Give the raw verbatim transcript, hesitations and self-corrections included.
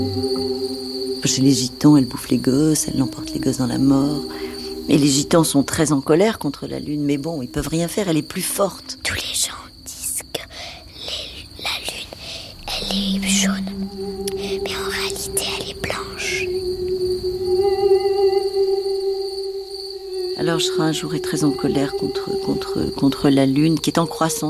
Chez les gitans, elle bouffe les gosses, elle emporte les gosses dans la mort. Et les gitans sont très en colère contre la lune, mais bon, ils peuvent rien faire, elle est plus forte. Tous les gens disent que les, la lune, elle est jaune, mais en réalité, elle est blanche. Alors je serai un jour très en colère contre, contre, contre la lune qui est en croissance.